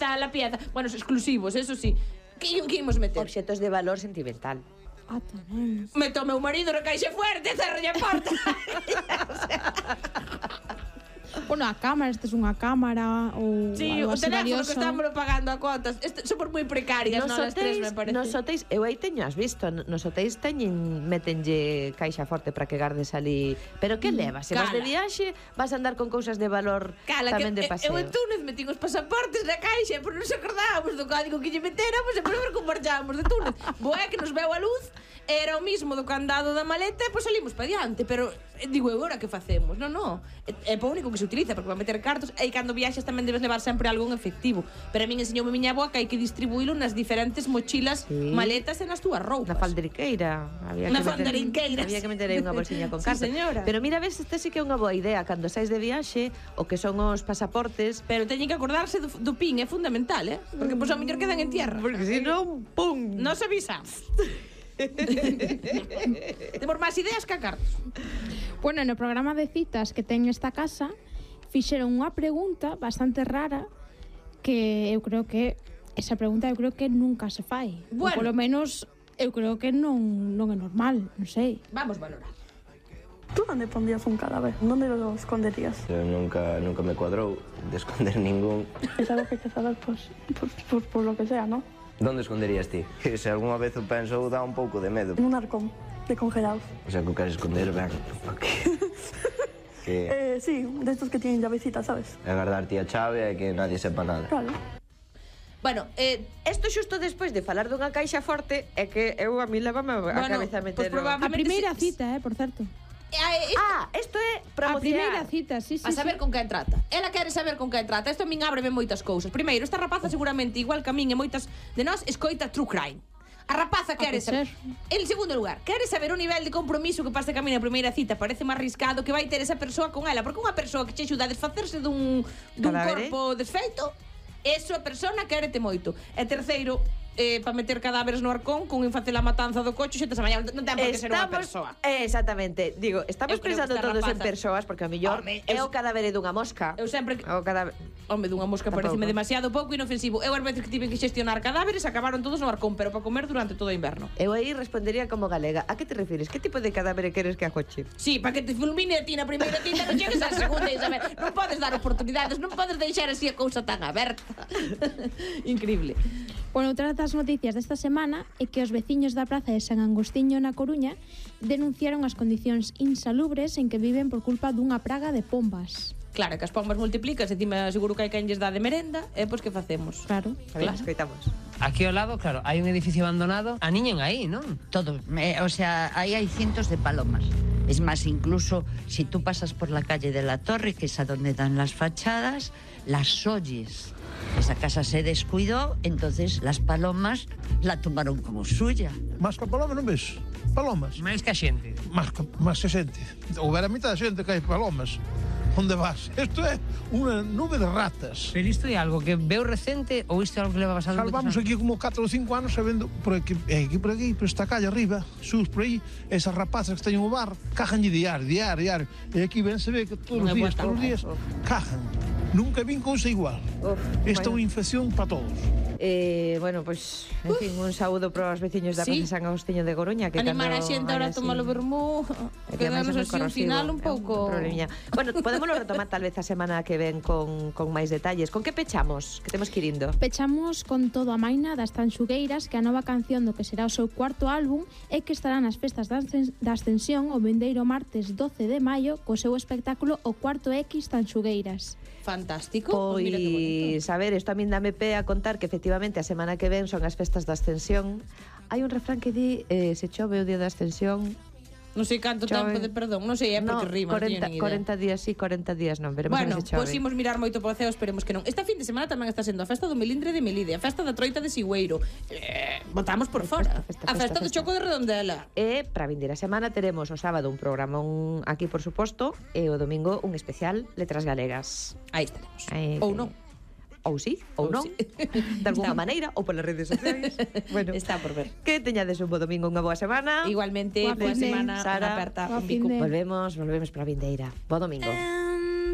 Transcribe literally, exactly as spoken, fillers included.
la, la pieza. Bueno, exclusivos, eso sí. Que, que imos meter? Obxetos de valor sentimental. Ah, tamén. Meto o meu marido no caixa fuerte, cerralle a porta. Bueno, a cámara, esta é unha cámara ou sí, algo o así teléfono valioso. que estamos pagando a cuotas. Este, somos moi precarias, Nos non as tres, me hotéis, parece. nos hotéis, eu aí teño as visto, nos hotéis teñen, metenlle caixa forte para que gardes ali. Pero que levas? Se vas de viaxe, vas a andar con cousas de valor Cala, tamén que, de paseo. Eu en Túnez metín os pasaportes na caixa, pero non se acordábamos do código que lle metéramos e por ver como marchábamos de Túnez. Boé que nos veu a luz, era o mismo do candado da maleta e pois salimos pa diante, pero digo, eu agora que facemos? Non, non, é, é pa único que se utiliza, porque va meter cartos e cando viaxas tamén debes levar sempre algo en efectivo. Pero a min enseñoume miña boa que hai que distribuílo nas diferentes mochilas, sí, maletas e nas túas roupas. Na faldriqueira. Había Na que faldriqueira. Había que meter aí unha bolsiña con Sí, cartas. señora. Pero mira, ves, esta sí que é unha boa idea. Cando sais de viaxe, o que son os pasaportes... Pero teñen que acordarse do, do pin, é fundamental, eh? Porque pois, ao mellor quedan en tierra. Porque si non, pum! Nos avisamos. Temos máis ideas que a cartos. Bueno, no programa de citas que ten esta casa fixeron unha pregunta bastante rara que eu creo que esa pregunta eu creo que nunca se fai. Bueno. Ou polo menos eu creo que non, non é normal, non sei. Vamos valorar. ¿Tú dónde pondrías un cadáver? ¿Dónde lo esconderías? Yo nunca, nunca me cuadró de esconder ningún. Es algo que hay que saber, pues, pues, pues por lo que sea, ¿no? ¿Dónde esconderías ti? Se alguna vez o penso, dá un pouco de medo. En un arcón de congelados. O sea, que o queres esconder, ben, aquí. Que Eh, sí, de estos que tienen llavecitas, ¿sabes? agardarte a chave e que nadie sepa nada. Claro. Bueno, eh, esto xusto despois de falar dunha caixa forte é que eu a mí levame a Bueno, cabeza a pues meter... probable- A primeira cita, eh, por certo. Ah, isto é A promocionar. primeira cita, sí, sí. A saber sí. con quen trata. Ela quere saber con quen trata. Isto a min ábreme moitas cousas. Primeiro, esta rapaza seguramente, igual que a min e moitas de nós, escoita true crime. A rapaza quere pode saber. ser. En segundo lugar, quere saber o nivel de compromiso que pasa que a mí na primeira cita parece máis arriscado que vai ter esa persoa con ela, porque unha persoa que che axuda a desfacerse dun, dun Cadáver, corpo desfeito, eso a persona quérete moito. E terceiro, eh, para meter cadáveres no arcón con infacel a matanza do coche, xente se mañá, non ten por que ser unha persoa. Exactamente. Digo, estamos Eu creo que pensando esta todos en rapaza- persoas porque a mellor Home, é eu- o cadáver dunha mosca. Eu sempre que... O cadáver... Home, dunha mosca Tampouco. pareceme demasiado pouco inofensivo. Eu as veces que tiven que xestionar cadáveres acabaron todos no arcón, pero para comer durante todo o inverno. Eu aí respondería como galega. A que te refires? Que tipo de cadáver queres que acoche? Sí, para que te fulmine a ti na primeira cita non chegues á segunda e saber, non podes dar oportunidades, non podes deixar así a cousa tan aberta. Increíble. Bueno, outra das noticias desta semana é que os veciños da praza de San Angostiño na Coruña denunciaron as condicións insalubres en que viven por culpa dunha praga de pombas. Claro, que as pombas multiplican, se encima seguro que hai quen lles dá de merenda, e pois que facemos? Claro. A ver, Claro. escoitamos. Aquí ao lado, claro, hai un edificio abandonado. Aniñen aí, non? Todo, eh, o sea, ahí hay cientos de palomas. Es más, incluso si tú pasas por la calle de la Torre, que es a donde dan las fachadas, las oyes. Esa casa se descuidó, entonces las palomas la tomaron como suya. Más que a paloma non ves? Palomas. Máis que a xente. Más que, más que xente. Houbera mitad da xente que hai palomas. Onde vas? Isto é unha nube de ratas. Pero isto é algo que veu recente ou isto é algo que leva pasando Salvamos moitos anos? aquí como catro ou cinco anos sabendo por aquí, eh, aquí por aquí, por esta calle arriba, sus por aí, esas rapazas que teñen o bar, cajanlle diario, diario, diario. E aquí ben se ve que todos os Unha días, boa todos os días, cajan. Nunca vin cousa igual. Uf, Esta é bueno. unha infección para todos. Eh, bueno, pues, en fin, un saúdo para os veciños da Sí. Praza San Agostinho de Coruña que Animar a cando xente hai ahora a así- tomar o vermú, É que ademais é quedarnos moi así un corrosivo, final un é pouco... problemiña. Bueno, podémoslo retomar tal vez a semana que ven con, con máis detalles. Con que pechamos? Que temos que ir indo. Pechamos con todo a maina das Tanxugueiras, que a nova canción do que será o seu cuarto álbum é que estará nas festas da Ascen- da Ascensión o vindeiro martes doce de maio co seu espectáculo O Cuarto X Tanxugueiras. Fantástico. Pois mira que bonito. Pois, a ver, isto a min dame pé a contar que efectivamente a semana que ven son as festas da Ascensión. Hai un refrán que di, eh, se chove o día da Ascensión... Non sei canto Chove. tempo de perdón, non sei, é porque No, rima, non cuarenta, teño nin idea. cuarenta días sí, cuarenta días non, veremos Bueno, a ver se chove. pois imos mirar moito polo ceo, esperemos que non. Esta fin de semana tamén está sendo a festa do Melindre de Melide, a festa da Troita de Sigüeiro. Eh, votamos por fora. Festa, festa, a festa, festa, do festa. Choco de Redondela. E para a vindeira semana teremos o sábado un programa un, aquí, por suposto, e o domingo un especial Letras Galegas. Aí estaremos. Eh, Ou que- non. Ou sí, ou, Ou non, sí. de alguna Está- maneira, ou polas redes sociais. Bueno, Está por ver. que teñades un bo domingo, unha boa semana. Igualmente, Boa boa finde. semana, Sara. unha aperta, Boa un bico. finde. Volvemos, volvemos para a vindeira. Bo domingo.